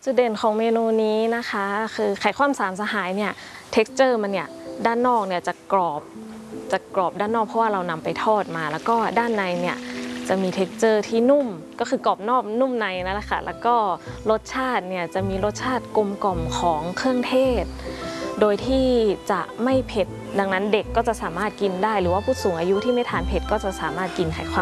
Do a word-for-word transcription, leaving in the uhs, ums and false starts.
จุดเด่นของเมนูนี้นะคะคือไข่ข้นสามสหายเนี่ย texture มันเนี่ยด้านนอกเนี่ยจะกรอบจะกรอบด้านนอกเพราะว่าเรานำไปทอดมาแล้วก็ด้านในเนี่ยจะมี texture ที่นุ่มก็คือกรอบนอกนุ่มในนั่นแหละค่ะแล้วก็รสชาติเนี่ยจะมีรสชาติกลมกล่อมของเครื่องเทศโดยที่จะไม่เผ็ดดังนั้นเด็กก็จะสามารถกินได้หรือว่าผู้สูงอายุที่ไม่ทานเผ็ดก็จะสามารถกินไข่ข้น